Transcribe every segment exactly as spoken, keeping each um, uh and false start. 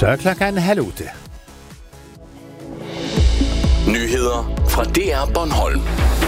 Så er klokken halv otte. Nyheder fra D R Bornholm.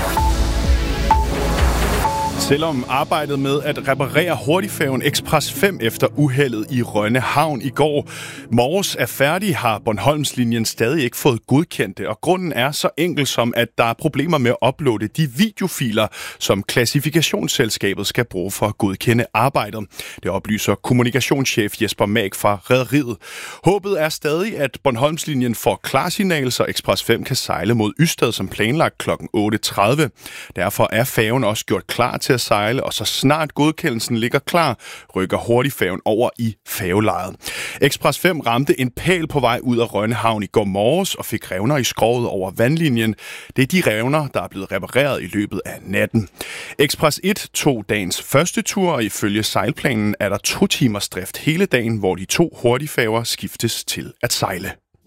Selvom arbejdet med at reparere hurtigfærgen Express fem efter uheldet i Rønne Havn i går morges er færdig, har Bornholmslinjen stadig ikke fået godkendt det, og grunden er så enkel som, at der er problemer med at uploade de videofiler, som klassifikationsselskabet skal bruge for at godkende arbejdet. Det oplyser kommunikationschef Jesper Mag fra rederiet. Håbet er stadig, at Bornholmslinjen får klarsignal, så Express fem kan sejle mod Ystad som planlagt klokken otte tredive. Derfor er færgen også gjort klar til at sejle, og så snart godkendelsen ligger klar, rykker hurtigfærgen over i færgelejet. Express fem ramte en pæl på vej ud af Rønne Havn i går morges og fik revner i skroget over vandlinjen. Det er de revner, der er blevet repareret i løbet af natten. Express et tog dagens første tur, og ifølge sejlplanen er der to timers drift hele dagen, hvor de to hurtigfærger skiftes til at sejle.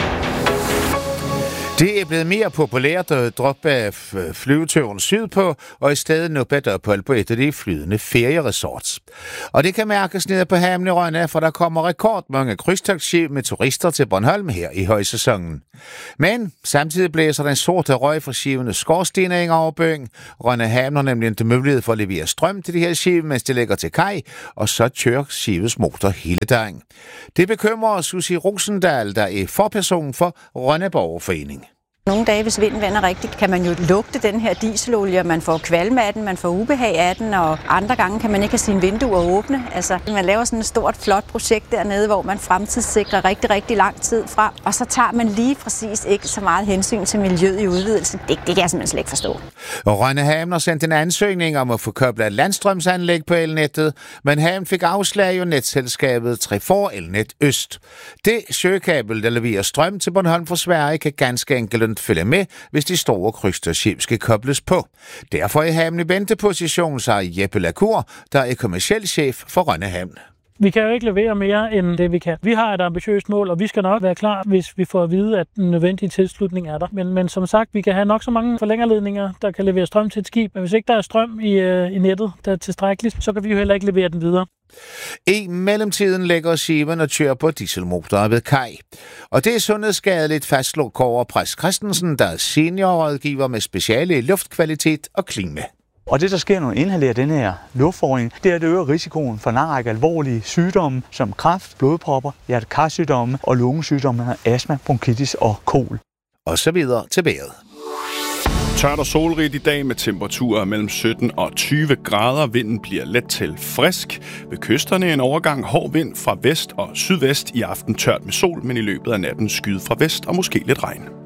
Det er blevet mere populært at droppe flyveturen sydpå, og i stedet nå bedre ophold på et af de flydende ferieresorts. Og det kan mærkes nede på havnen i Rønne, for der kommer rekordmange krydstogtskib med turister til Bornholm her i højsæsonen. Men samtidig blæser den sorte røg fra skibene skorstener ind over byen. Rønne Havn har nemlig ikke mulighed for at levere strøm til de her skib, mens de ligger til kaj, og så kører skibets motor hele dagen. Det bekymrer Susie Rosendal, der er forperson for Rønne Borgerforening. Nogle dage, hvis vinden vender rigtigt, kan man jo lugte den her dieselolie, man får kvalme af den, man får ubehag af den, og andre gange kan man ikke have sine vinduer åbne. Altså, man laver sådan et stort, flot projekt dernede, hvor man fremtidssikrer rigtig, rigtig lang tid fra, og så tager man lige præcis ikke så meget hensyn til miljøet i udvidelsen. Det, det kan jeg simpelthen slet ikke forstå. Rønne Havn har sendt en ansøgning om at få koblet et landstrømsanlæg på elnettet, men Havn fik afslag jo netselskabet Trefor Elnet Øst. Det søkabel, der leverer strøm til Bornholm fra Sverige, kan ganske enkelt følge med, hvis de store krydstogtskib skal kobles på. Derfor er Havn i venteposition, sagde Jeppe Lacour, der er kommerciel chef for Rønne Havn. Vi kan jo ikke levere mere end det, vi kan. Vi har et ambitiøst mål, og vi skal nok være klar, hvis vi får at vide, at den nødvendige tilslutning er der. Men, men som sagt, vi kan have nok så mange forlængerledninger, der kan levere strøm til et skib. Men hvis ikke der er strøm i, øh, i nettet, der er tilstrækkeligt, så kan vi jo heller ikke levere den videre. I mellemtiden lægger skiberne og kører på dieselmotorer ved kaj. Og det er sundhedsskadeligt, fastslår Kåre Præst Christensen, der er seniorrådgiver med speciale i luftkvalitet og klima. Og det, der sker, når man inhalerer den her luftforurening, det er, at det øger risikoen for en lang række alvorlige sygdomme, som kræft, blodpropper, hjerte-karsygdomme og lungesygdomme, astma, bronkitis og kol. Og så videre til vejret. Tørt og solrigt i dag med temperaturer mellem sytten og tyve grader. Vinden bliver let til frisk. Ved kysterne en overgang hård vind fra vest og sydvest. I aften tørt med sol, men i løbet af natten skyet fra vest og måske lidt regn.